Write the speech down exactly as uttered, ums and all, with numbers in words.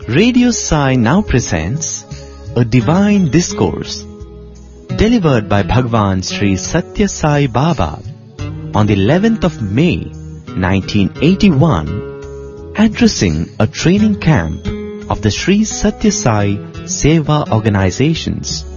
Radio Sai now presents a divine discourse delivered by Bhagwan Sri Satya Sai Baba on the eleventh of May nineteen eighty-one, addressing a training camp of the Sri Satya Sai Seva organizations.